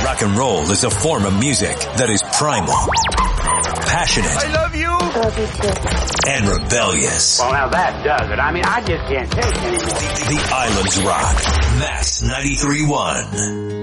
Rock and roll is a form of music that is primal, passionate. I love you. Love you too. And rebellious. Well, now that does it. I mean, I just can't take it anymore. The Islands Rock. Max 93.1.